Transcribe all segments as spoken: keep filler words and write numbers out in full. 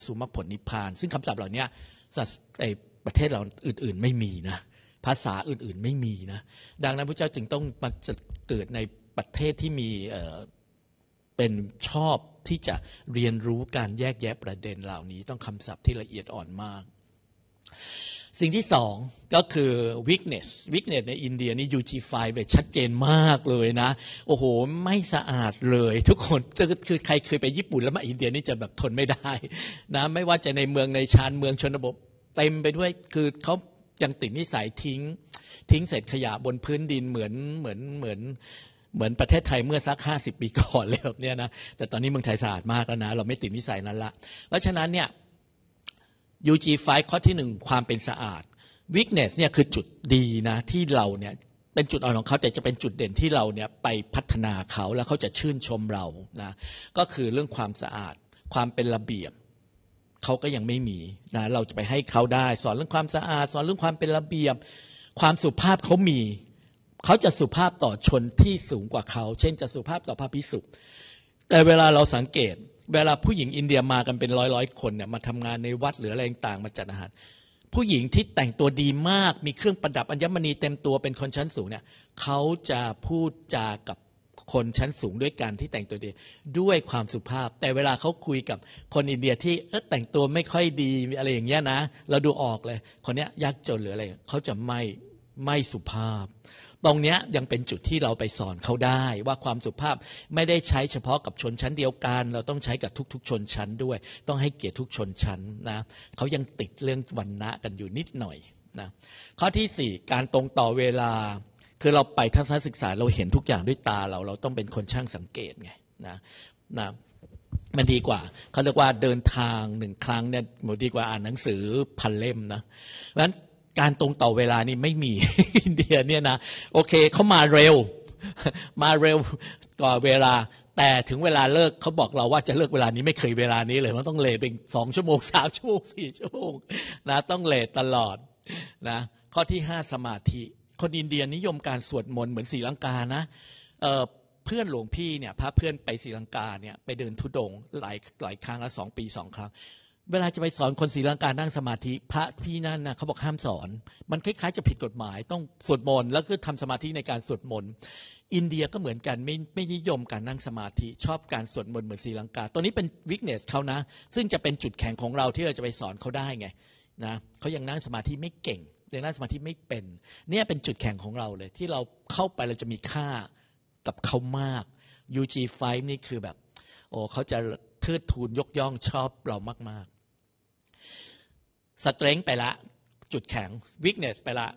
สู่มรรคผลนิพพานซึ่งคำศัพท์เหล่านี้ในประเทศเราอื่นๆไม่มีนะภาษาอื่นๆไม่มีนะดังนั้นพระเจ้าจึงต้องมาเกิดในประเทศที่มีเอ่อเป็นชอบที่จะเรียนรู้การแยกแยะประเด็นเหล่านี้ต้องคำศัพท์ที่ละเอียดอ่อนมากสิ่งที่สองก็คือ weakness weakness ในอินเดียนี่ ยู จี ไฟว์ แบบชัดเจนมากเลยนะโอ้โหไม่สะอาดเลยทุกคนคือใครเคยไปญี่ปุ่นแล้วมาอินเดียนี่จะแบบทนไม่ได้นะไม่ว่าจะในเมืองในชานเมืองชนบทเต็มไปด้วยคือเขายังติดนิสัยทิ้งทิ้งเศษขยะบนพื้นดินเหมือนเหมือนเหมือนเหมือนประเทศไทยเมื่อสักห้าสิบปีก่อนเลยแบบเนี้ยนะแต่ตอนนี้เมืองไทยสะอาดมากแล้วนะเราไม่ติดนิสัยนั้นละเพราะฉะนั้นเนี่ย ยู จี ไฟว์ ข้อที่หนึ่งความเป็นสะอาด weakness เนี่ยคือจุดดีนะที่เราเนี่ยเป็นจุดอ่อนของเขาแต่จะเป็นจุดเด่นที่เราเนี่ยไปพัฒนาเขาแล้วเขาจะชื่นชมเรานะก็คือเรื่องความสะอาดความเป็นระเบียบเขาก็ยังไม่มีนะเราจะไปให้เขาได้สอนเรื่องความสะอาดสอนเรื่องความเป็นระเบียบความสุภาพเขามีเขาจะสุภาพต่อชนที่สูงกว่าเขาเช่นจะสุภาพต่อพระภิกษุแต่เวลาเราสังเกตเวลาผู้หญิงอินเดียมากันเป็นร้อยๆคนเนี่ยมาทำงานในวัดหรืออะไรต่างๆมาจัดอาหารผู้หญิงที่แต่งตัวดีมากมีเครื่องประดับอัญมณีเต็มตัวเป็นคนชั้นสูงเนี่ยเขาจะพูดจากับคนชั้นสูงด้วยกันที่แต่งตัวดีด้วยความสุภาพแต่เวลาเขาคุยกับคนอินเดียที่เออแต่งตัวไม่ค่อยดีอะไรอย่างเงี้ยนะเราดูออกเลยคนเนี้ยยากจนหรืออะไรเขาจะไม่ไม่สุภาพตรงนี้ยังเป็นจุดที่เราไปสอนเขาได้ว่าความสุภาพไม่ได้ใช้เฉพาะกับชนชั้นเดียวกันเราต้องใช้กับทุกๆชนชั้นด้วยต้องให้เกียรติทุกชนชั้นนะเขายังติดเรื่องวรรณะกันอยู่นิดหน่อยนะข้อที่สี่การตรงต่อเวลาคือเราไปทัศนศึกษาเราเห็นทุกอย่างด้วยตาเราเราต้องเป็นคนช่างสังเกตไงนะนะมันดีกว่าเขาเรียกว่าเดินทางหนึ่งครั้งเนี่ยมันดีกว่าอ่านหนังสือพันเล่มนะเพราะฉะนั้นการตรงต่อเวลานี่ไม่มี อินเดียเนี่ยนะโอเคเขามาเร็วมาเร็วกว่าเวลาแต่ถึงเวลาเลิกเขาบอกเราว่าจะเลิกเวลานี้ไม่เคยเวลานี้เลยมันต้องเลทเป็นสองชั่วโมงสามชั่วโมงสี่ชั่วโมงนะต้องเลทตลอดนะข้อที่ห้าสมาธิคนอินเดียนิยมการสวดมนต์เหมือนศรีลังกานะเอ่อเพื่อนหลวงพี่เนี่ยพาเพื่อนไปศรีลังกาเนี่ยไปเดินธุดงค์หลายหลายครั้งละสองปีสองครั้งเวลาจะไปสอนคนศรีลังกานั่งสมาธิพระพี่นั่นนะเขาบอกห้ามสอนมันคล้ายๆจะผิดกฎหมายต้องสวดมนต์แล้วก็ทำสมาธิในการสวดมนต์อินเดียก็เหมือนกันไม่ไม่นิยมการนั่งสมาธิชอบการสวดมนต์เหมือนศรีลังกาตัวนี้เป็น weakness เขานะซึ่งจะเป็นจุดแข็งของเราที่เราจะไปสอนเขาได้ไงนะเขายังนั่งสมาธิไม่เก่งยังนั่งสมาธิไม่เป็นเนี่ยเป็นจุดแข็งของเราเลยที่เราเข้าไปเราจะมีค่ากับเขามาก ยู จี ไฟว์ นี่คือแบบโอ้เขาจะเทิดทูนยกย่องชอบเรามากๆ strength ไปละจุดแข็ง weakness ไปละ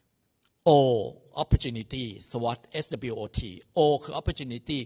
O opportunity สวอต เอส ดับเบิลยู โอ ที O คือ opportunity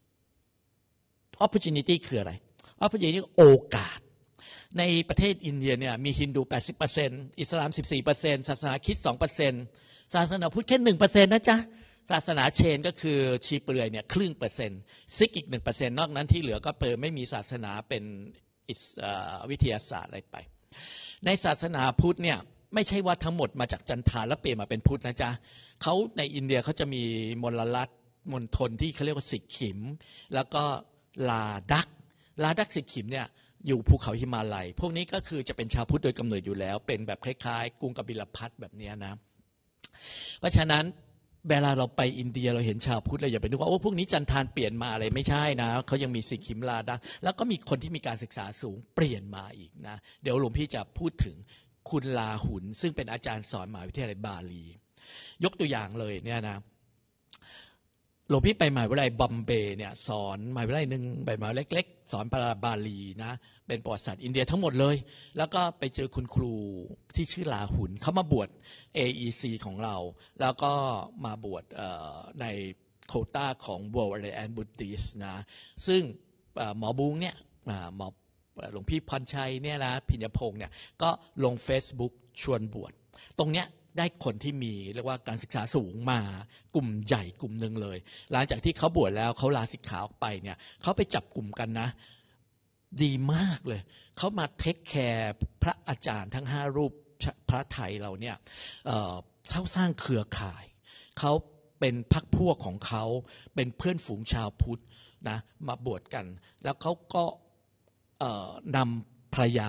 opportunity คืออะไร opportunity โอกาสในประเทศอินเดียเนี่ยมีฮินดู แปดสิบเปอร์เซ็นต์ อิสลาม สิบสี่เปอร์เซ็นต์ ศาสนาคริสต์ สองเปอร์เซ็นต์ ศาสนาพุทธแค่ หนึ่งเปอร์เซ็นต์ นะจ๊ะศาสนาเชนก็คือชีเปลือยเนี่ยครึ่งเปอร์เซ็นต์ซิกอีก หนึ่งเปอร์เซ็นต์ นอกนั้นที่เหลือก็เปิดไม่มีศาสนาเป็นวิทยาศาสตร์อะไรไปในศาสนาพุทธเนี่ยไม่ใช่ว่าทั้งหมดมาจากจันทานแล้วเปลี่ยนมาเป็นพุทธนะจ๊ะเขาในอินเดียเขาจะมีมลรัฐมณฑลที่เขาเรียกว่าสิกขิมแล้วก็ลาดักลาดักสิกขิมเนี่ยอยู่ภูเขาหิมาลัยพวกนี้ก็คือจะเป็นชาวพุทธโดยกำเนิดอยู่แล้วเป็นแบบคล้ายๆกรุงกบิลพัสแบบนี้นะเพราะฉะนั้นเวลาเราไปอินเดียเราเห็นชาวพุทธเราอย่าไปนึกว่าโอ้พวกนี้จันทานเปลี่ยนมาอะไรไม่ใช่นะเขายังมีสิกขิมลาดักแล้วก็มีคนที่มีการศึกษาสูงเปลี่ยนมาอีกนะเดี๋ยวหลวงพี่จะพูดถึงคุณลาหุนซึ่งเป็นอาจารย์สอนมหาวิทยาลัยบาลียกตัวอย่างเลยเนี่ยนะหลวงพี่ไปมหาวิทยาลัยบอมเบย์เนี่ยสอนมหาวิทยาลัยหนึ่งแบบมหาวิทยาลัยเล็กๆสอนบาลีนะเป็นประวัติศาสตร์อินเดียทั้งหมดเลยแล้วก็ไปเจอคุณครูที่ชื่อลาหุนเขามาบวช เอ อี ซี ของเราแล้วก็มาบวชในโควต้าของ World Alliance Buddhist นะซึ่งหมอบุ้งเนี่ยหมอหลวงพี่พรชัยเนี่ยนะพิญญพงษ์เนี่ยก็ลง Facebook ชวนบวชตรงเนี้ยได้คนที่มีเรียกว่าการศึกษาสูงมากลุ่มใหญ่กลุ่มหนึ่งเลยหลังจากที่เขาบวชแล้วเขาลาสิกขาออกไปเนี่ยเขาไปจับกลุ่มกันนะดีมากเลยเขามาเทคแคร์พระอาจารย์ทั้งห้ารูปพระไทยเราเนี่ยเขาสร้างเครือข่ายเขาเป็นพรรคพวกของเขาเป็นเพื่อนฝูงชาวพุทธนะมาบวชกันแล้วเขาก็นำภรรยา